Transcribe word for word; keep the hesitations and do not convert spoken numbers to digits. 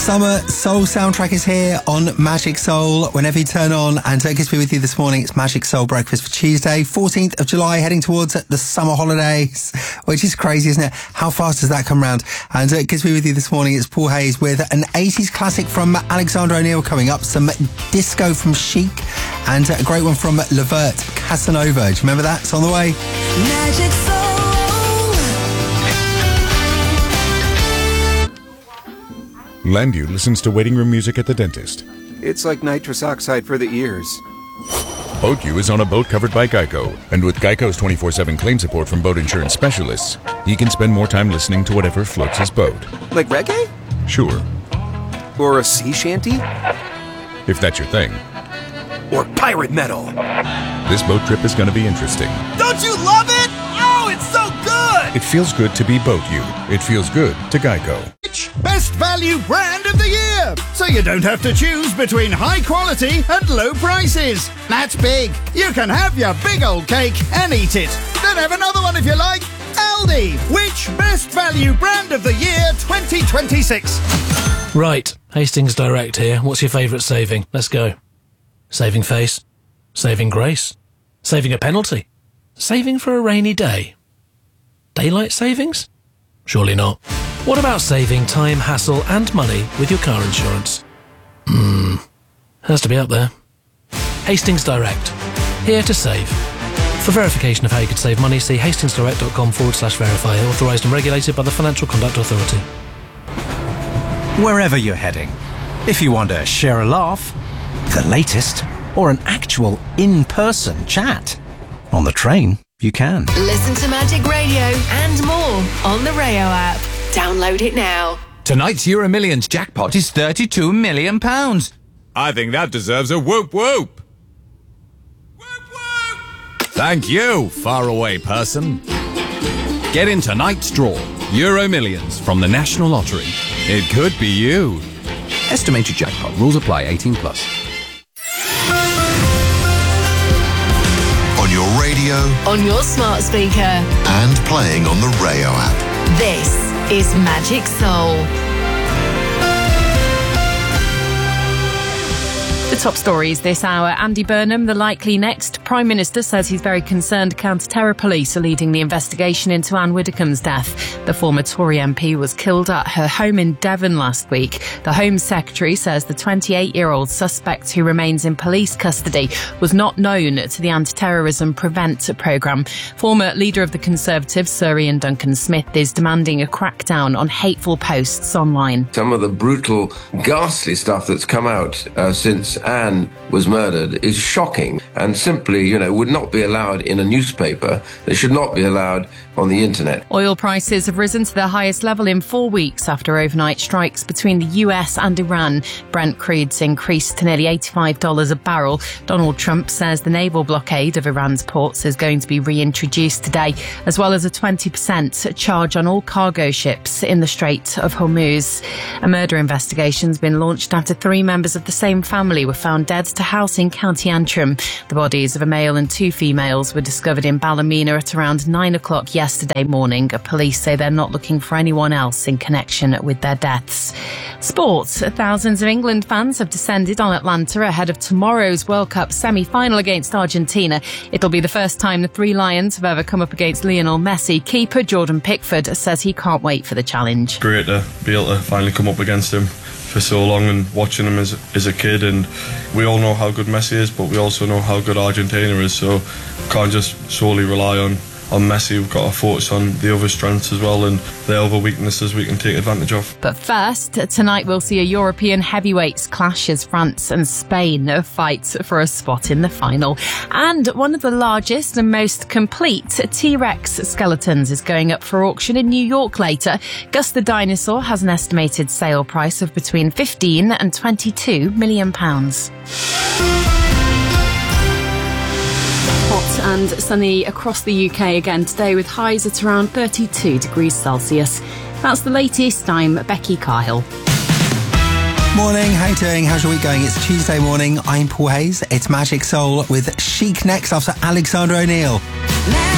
Summer Soul soundtrack is here on Magic Soul. Whenever you turn on, and uh, good to be with you this morning. It's Magic Soul Breakfast for Tuesday, fourteenth of July, heading towards the summer holidays, which is crazy, isn't it? How fast does that come round? And uh, good to be with you this morning. It's Paul Hayes with an eighties classic from Alexander O'Neal coming up, some disco from Chic, and a great one from Levert, Casanova. Do you remember that? It's on the way. Magic Soul. Landu listens to waiting room music at the dentist. It's like nitrous oxide for the ears. BoatU is on a boat covered by Geico, and with Geico's twenty-four seven claim support from boat insurance specialists, he can spend more time listening to whatever floats his boat. Like reggae? Sure. Or a sea shanty? If that's your thing. Or pirate metal? This boat trip is going to be interesting. Don't you love it? Oh, it's so good! It feels good to be BoatU. It feels good to Geico. Best value brand of the year! So you don't have to choose between high quality and low prices. That's big. You can have your big old cake and eat it. Then have another one if you like. Aldi, which best value brand of the year twenty twenty-six? Right, Hastings Direct here. What's your favourite saving? Let's go. Saving face? Saving grace? Saving a penalty? Saving for a rainy day? Daylight savings? Surely not. What about saving time, hassle and money with your car insurance? Hmm, has to be up there. Hastings Direct, here to save. For verification of how you could save money, see hastingsdirect.com forward slash verify, authorised and regulated by the Financial Conduct Authority. Wherever you're heading, if you want to share a laugh, the latest, or an actual in-person chat, on the train, you can. Listen to Magic Radio and more on the Rayo app. Download it now. Tonight's Euro Millions jackpot is thirty-two million pounds. I think that deserves a whoop whoop. Whoop whoop. Thank you, faraway person. Get in tonight's draw. Euro Millions from the National Lottery. It could be you. Estimated jackpot. Rules apply. eighteen plus. On your radio. On your smart speaker. And playing on the Rayo app. This is Magic Soul. The top stories this hour. Andy Burnham, the likely next Prime Minister, says he's very concerned counter-terror police are leading the investigation into Anne Widdecombe's death. The former Tory M P was killed at her home in Devon last week. The Home Secretary says the twenty-eight-year-old suspect who remains in police custody was not known to the Anti-Terrorism Prevent programme. Former leader of the Conservatives, Sir Ian Duncan Smith, is demanding a crackdown on hateful posts online. Some of the brutal, ghastly stuff that's come out uh, since Anne was murdered is shocking and simply, you know, would not be allowed in a newspaper. They should not be allowed on the internet. Oil prices have risen to their highest level in four weeks after overnight strikes between the U S and Iran. Brent crude's increased to nearly eighty-five dollars a barrel. Donald Trump says the naval blockade of Iran's ports is going to be reintroduced today, as well as a twenty percent charge on all cargo ships in the Strait of Hormuz. A murder investigation's been launched after three members of the same family were found dead to house in County Antrim. The bodies of a male and two females were discovered in Ballymena at around nine o'clock yesterday morning. Police say they're not looking for anyone else in connection with their deaths. Sports. Thousands of England fans have descended on Atlanta ahead of tomorrow's World Cup semi-final against Argentina. It'll be the first time the three Lions have ever come up against Lionel Messi. Keeper Jordan Pickford says he can't wait for the challenge. Great to be able to finally come up against him for so long and watching him as, as a kid, and we all know how good Messi is, but we also know how good Argentina is, so can't just solely rely on on Messi. We've got to focus on the other strengths as well and the other weaknesses we can take advantage of. But first, tonight we'll see a European heavyweights clash as France and Spain fight for a spot in the final. And one of the largest and most complete T-Rex skeletons is going up for auction in New York later. Gus the dinosaur has an estimated sale price of between fifteen and twenty-two million pounds. Hot and sunny across the U K again today, with highs at around thirty-two degrees Celsius. That's the latest. I'm Becky Kyle. Morning, how you doing? How's your week going? It's Tuesday morning. I'm Paul Hayes. It's Magic Soul with Chic next after Alexander O'Neal.